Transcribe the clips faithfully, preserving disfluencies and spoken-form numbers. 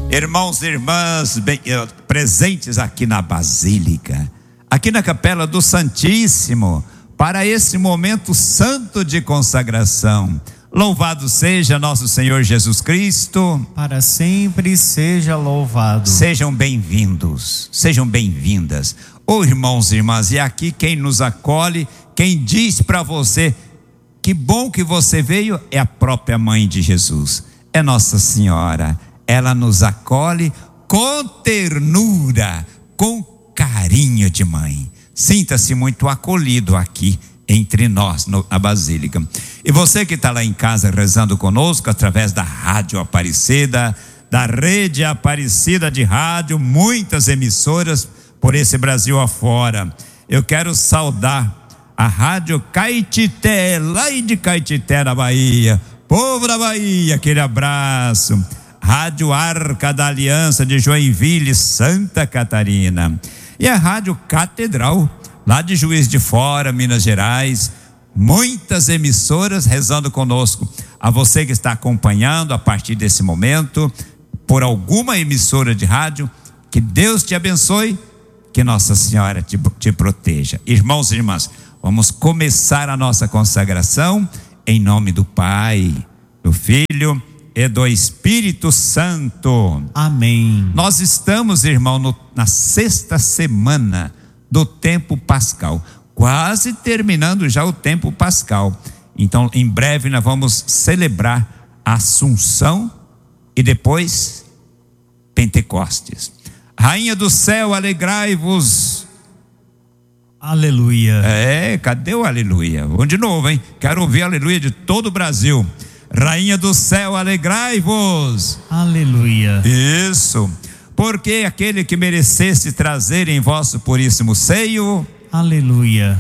Irmãos e irmãs bem, presentes aqui na Basílica, aqui na Capela do Santíssimo, para esse momento santo de consagração. Louvado seja nosso Senhor Jesus Cristo. Para sempre seja louvado. Sejam bem-vindos, sejam bem-vindas. Ô irmãos e irmãs, e aqui quem nos acolhe, quem diz para você, que bom que você veio, é a própria mãe de Jesus, é Nossa Senhora. Ela nos acolhe com ternura, com carinho de mãe. Sinta-se muito acolhido aqui entre nós, no, na Basílica. E você que está lá em casa rezando conosco, através da Rádio Aparecida, da Rede Aparecida de Rádio, muitas emissoras por esse Brasil afora. Eu quero saudar a Rádio Caetité, lá de Caetité, na Bahia. Povo da Bahia, aquele abraço. Rádio Arca da Aliança de Joinville, Santa Catarina. E a Rádio Catedral, lá de Juiz de Fora, Minas Gerais. Muitas emissoras rezando conosco. A você que está acompanhando a partir desse momento, por alguma emissora de rádio, que Deus te abençoe, que Nossa Senhora te, te proteja. Irmãos e irmãs, vamos começar a nossa consagração em nome do Pai, do Filho e do Espírito Santo. Amém. Nós estamos, irmão, no, na sexta semana do tempo pascal, quase terminando já o tempo pascal. Então, em breve nós vamos celebrar a Assunção e depois Pentecostes. Rainha do céu, alegrai-vos. Aleluia. É, cadê o aleluia? Vamos de novo, hein? Quero ouvir aleluia de todo o Brasil. Rainha do céu, alegrai-vos. Aleluia. Isso. Porque aquele que merecesse trazer em vosso puríssimo seio, aleluia,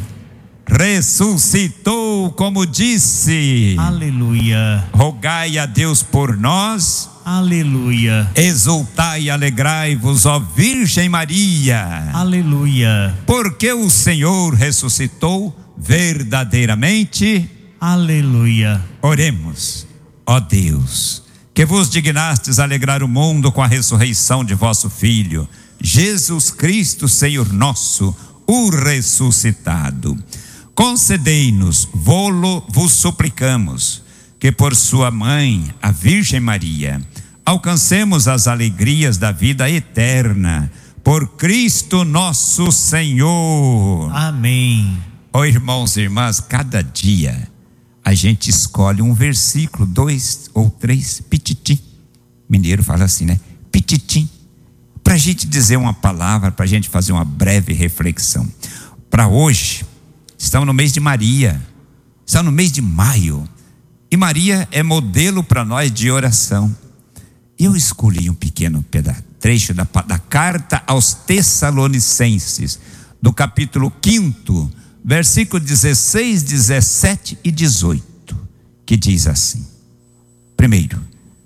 ressuscitou, como disse. Aleluia. Rogai a Deus por nós. Aleluia. Exultai e alegrai-vos, ó Virgem Maria. Aleluia. Porque o Senhor ressuscitou verdadeiramente. Aleluia. Oremos. Ó Deus, que vos dignastes alegrar o mundo com a ressurreição de vosso Filho, Jesus Cristo, Senhor nosso, o ressuscitado. Concedei-nos, vô-lo vos suplicamos, que por sua mãe, a Virgem Maria, alcancemos as alegrias da vida eterna, por Cristo nosso Senhor. Amém. Ó irmãos e irmãs, cada dia a gente escolhe um versículo, dois ou três, pititim. Mineiro fala assim, né? Pititim. Para a gente dizer uma palavra, para a gente fazer uma breve reflexão. Para hoje, estamos no mês de Maria, estamos no mês de maio. E Maria é modelo para nós de oração. Eu escolhi um pequeno pedaço, trecho da, da carta aos Tessalonicenses, do capítulo quinto, versículo dezesseis, dezessete e dezoito, que diz assim: primeiro,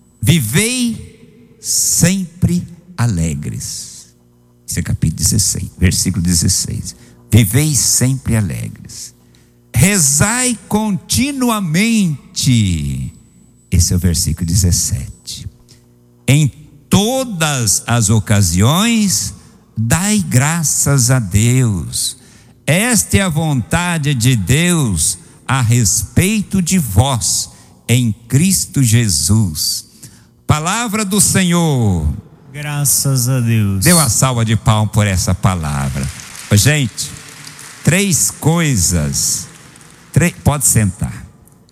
vivei sempre alegres. Esse é capítulo dezesseis, versículo dezesseis. Vivei sempre alegres. Rezai continuamente. Esse é o versículo dezessete. Em todas as ocasiões, dai graças a Deus. Esta é a vontade de Deus a respeito de vós, em Cristo Jesus. Palavra do Senhor. Graças a Deus. Dê uma salva de palmas por essa palavra. Gente, três coisas. Três, pode sentar.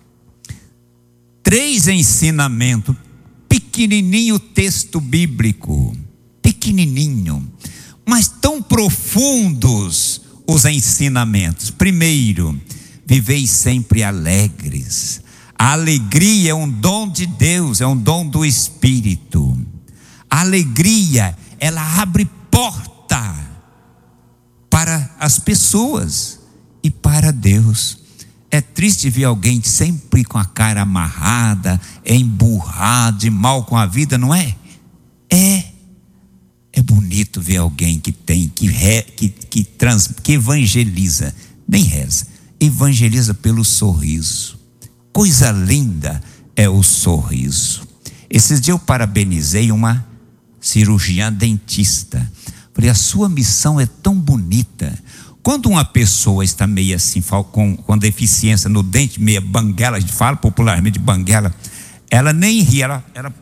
Três ensinamentos. Pequenininho texto bíblico. Pequenininho. Mas tão profundos os ensinamentos. Primeiro, vivei sempre alegres. A alegria é um dom de Deus, é um dom do Espírito. A alegria, ela abre porta para as pessoas e para Deus. É triste ver alguém sempre com a cara amarrada, emburrado e mal com a vida, não é? É. É bonito ver alguém que tem, que, re, que, que, trans, que evangeliza, nem reza, evangeliza pelo sorriso. Coisa linda é o sorriso. Esses dias eu parabenizei uma cirurgiã dentista. Falei, a sua missão é tão bonita. Quando uma pessoa está meio assim, com, com deficiência no dente, meia banguela, a gente fala popularmente de banguela, ela nem ri, ela, ela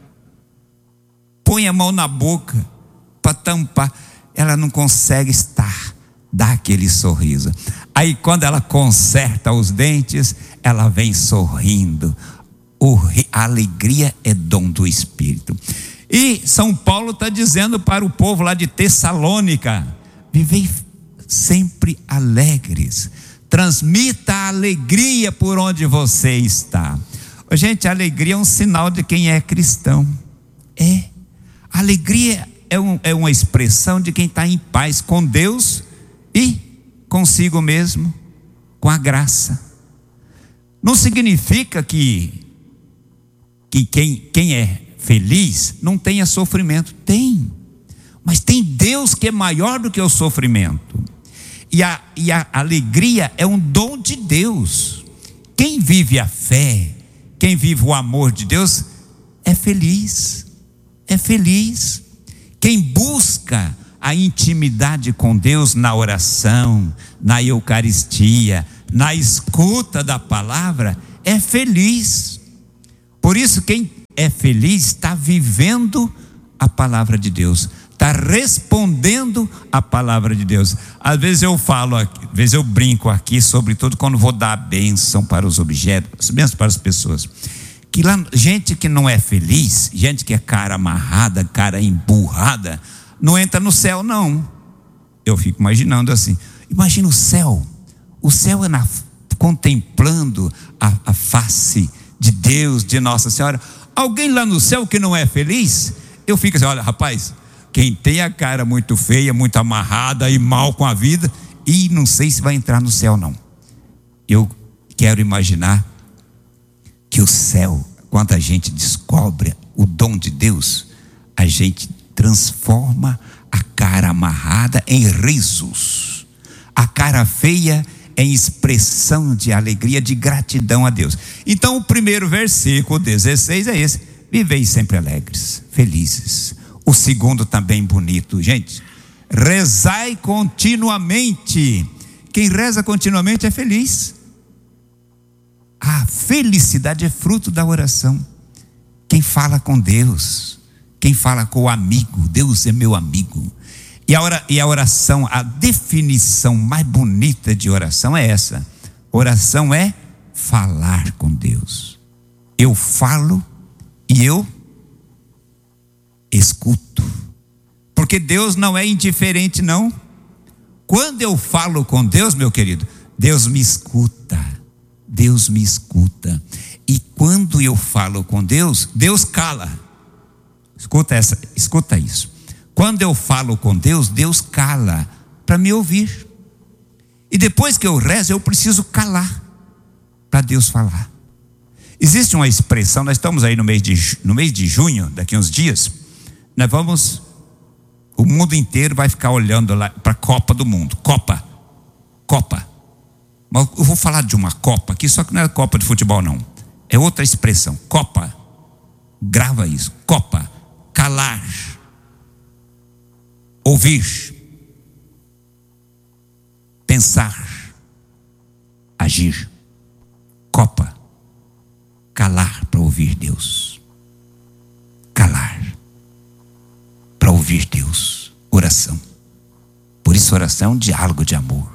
põe a mão na boca para tampar, ela não consegue estar, dá aquele sorriso. Aí quando ela conserta os dentes, ela vem sorrindo. O, a alegria é dom do Espírito. E São Paulo está dizendo para o povo lá de Tessalônica: vivei sempre alegres, transmita a alegria por onde você está. Gente, a alegria é um sinal de quem é cristão. É, a alegria é, um, é uma expressão de quem está em paz com Deus e consigo mesmo, com a graça. Não significa que, que quem, quem é feliz não tenha sofrimento. Tem, mas tem Deus que é maior do que o sofrimento. E a, e a alegria é um dom de Deus. Quem vive a fé, quem vive o amor de Deus, é feliz, é feliz. Quem busca a intimidade com Deus na oração, na Eucaristia, na escuta da palavra, é feliz. Por isso, quem é feliz está vivendo a palavra de Deus, está respondendo a palavra de Deus. Às vezes eu falo aqui, às vezes eu brinco aqui, sobretudo quando vou dar a bênção para os objetos, bênção para as pessoas, que lá, gente que não é feliz, gente que é cara amarrada, cara emburrada, não entra no céu não. Eu fico imaginando assim, imagina o céu, o céu é na, contemplando a, a face de Deus, de Nossa Senhora. Alguém lá no céu que não é feliz, eu fico assim, olha rapaz, quem tem a cara muito feia, muito amarrada e mal com a vida, e não sei se vai entrar no céu não. Eu quero imaginar que o céu, quando a gente descobre o dom de Deus, a gente transforma a cara amarrada em risos, a cara feia em expressão de alegria, de gratidão a Deus. Então o primeiro versículo dezesseis é esse: vivei sempre alegres, felizes. O segundo também bonito, gente: rezai continuamente. Quem reza continuamente é feliz. A felicidade é fruto da oração. Quem fala com Deus, quem fala com o amigo, Deus é meu amigo. E a, ora, e a oração, a definição mais bonita de oração é essa: oração é falar com Deus. Eu falo e eu escuto, porque Deus não é indiferente não. Quando eu falo com Deus, meu querido, Deus me escuta, Deus me escuta. E quando eu falo com Deus, Deus cala. Escuta essa, escuta isso. Quando eu falo com Deus, Deus cala para me ouvir. E depois que eu rezo, eu preciso calar para Deus falar. Existe uma expressão, nós estamos aí no mês de, no mês de junho, daqui uns dias, nós vamos, o mundo inteiro vai ficar olhando lá para a Copa do Mundo. Copa, Copa. Mas eu vou falar de uma Copa aqui, só que não é Copa de futebol não, é outra expressão. Copa, grava isso. Copa, calar, ouvir, pensar, agir. Copa, calar para ouvir Deus, calar para ouvir Deus. Oração. Por isso oração é um diálogo de amor.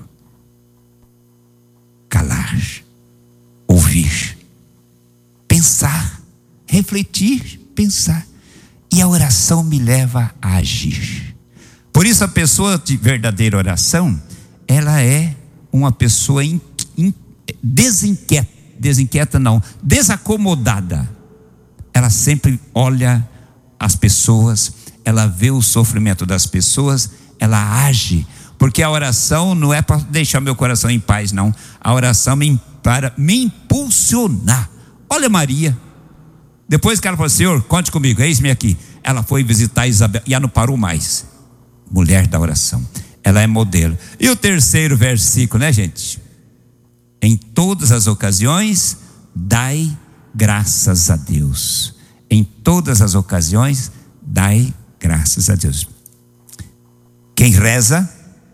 Calar, ouvir, pensar, refletir, pensar. E a oração me leva a agir. Por isso a pessoa de verdadeira oração, ela é uma pessoa in, in, desinquieta, desinquieta não, desacomodada. Ela sempre olha as pessoas, ela vê o sofrimento das pessoas, ela age. Porque a oração não é para deixar meu coração em paz não, a oração é para me impulsionar. Olha Maria, depois que ela falou: Senhor, conte comigo, eis-me aqui. Ela foi visitar Isabel e ela não parou mais. Mulher da oração, ela é modelo. E o terceiro versículo, né gente? Em todas as ocasiões dai graças a Deus. Em todas as ocasiões dai graças Graças a Deus. Quem reza,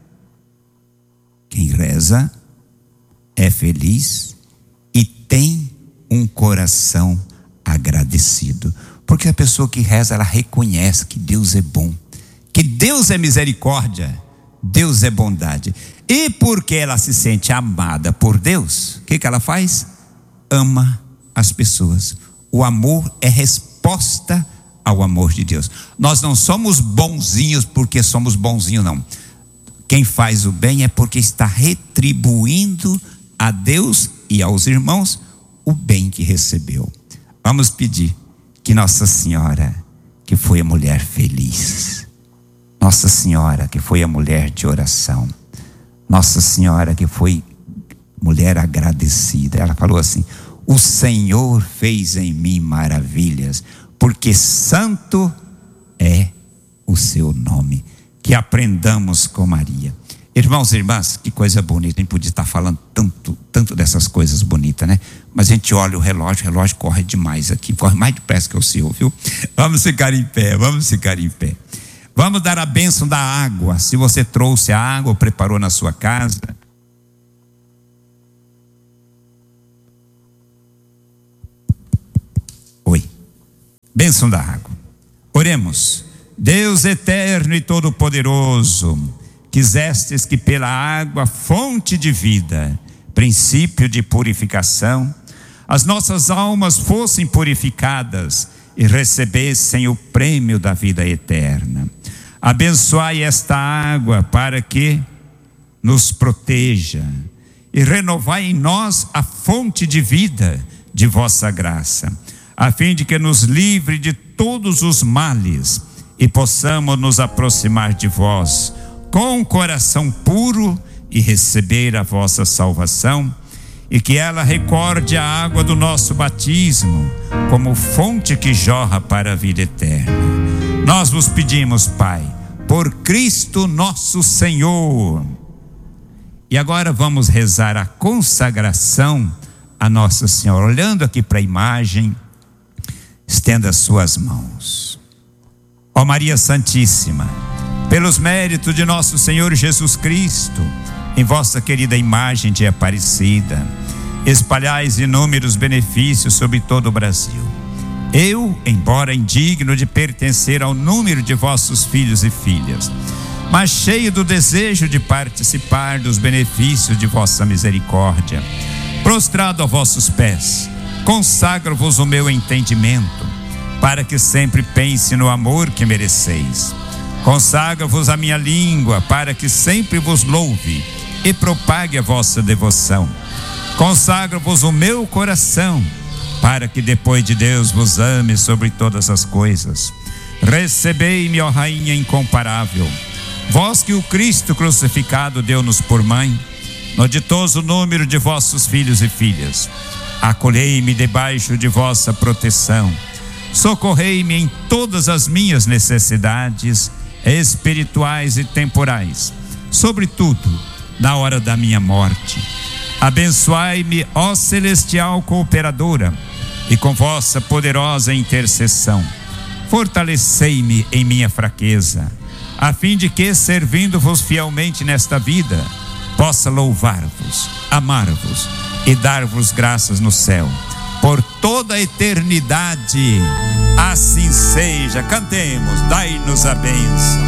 quem reza é feliz e tem um coração agradecido. Porque a pessoa que reza, ela reconhece que Deus é bom, que Deus é misericórdia, Deus é bondade. E porque ela se sente amada por Deus, o que que ela faz? Ama as pessoas. O amor é resposta ao amor de Deus. Nós não somos bonzinhos porque somos bonzinhos, não. Quem faz o bem é porque está retribuindo a Deus e aos irmãos o bem que recebeu. Vamos pedir que Nossa Senhora, que foi a mulher feliz, Nossa Senhora, que foi a mulher de oração, Nossa Senhora, que foi mulher agradecida, ela falou assim: o Senhor fez em mim maravilhas, porque santo é o seu nome. Que aprendamos com Maria. Irmãos e irmãs, que coisa bonita. A gente podia estar falando tanto, tanto dessas coisas bonitas, né? Mas a gente olha o relógio, o relógio corre demais aqui, corre mais depressa que o seu, viu? Vamos ficar em pé, vamos ficar em pé. Vamos dar a bênção da água. Se você trouxe a água, preparou na sua casa. Oi. Bênção da água. Oremos. Deus eterno e todo-poderoso, quisestes que pela água, fonte de vida, princípio de purificação, as nossas almas fossem purificadas e recebessem o prêmio da vida eterna. Abençoai esta água para que nos proteja e renovai em nós a fonte de vida de vossa graça, a fim de que nos livre de todos os males e possamos nos aproximar de vós com um coração puro e receber a vossa salvação, e que ela recorde a água do nosso batismo como fonte que jorra para a vida eterna. Nós vos pedimos, Pai, por Cristo nosso Senhor. E agora vamos rezar a consagração a Nossa Senhora. Olhando aqui para a imagem, estenda as suas mãos. Ó Maria Santíssima, pelos méritos de nosso Senhor Jesus Cristo, em vossa querida imagem de Aparecida, espalhais inúmeros benefícios sobre todo o Brasil. Eu, embora indigno de pertencer ao número de vossos filhos e filhas, mas cheio do desejo de participar dos benefícios de vossa misericórdia, prostrado a vossos pés, consagro-vos o meu entendimento, para que sempre pense no amor que mereceis. Consagro-vos a minha língua, para que sempre vos louve e propague a vossa devoção. Consagro-vos o meu coração, para que depois de Deus vos ame sobre todas as coisas. Recebei-me, ó Rainha incomparável, vós que o Cristo crucificado deu-nos por mãe, no ditoso número de vossos filhos e filhas. Acolhei-me debaixo de vossa proteção. Socorrei-me em todas as minhas necessidades espirituais e temporais, sobretudo na hora da minha morte. Abençoai-me, ó celestial cooperadora, e com vossa poderosa intercessão, fortalecei-me em minha fraqueza, a fim de que, servindo-vos fielmente nesta vida, possa louvar-vos, amar-vos e dar-vos graças no céu por toda a eternidade. Assim seja. Cantemos, dai-nos a bênção.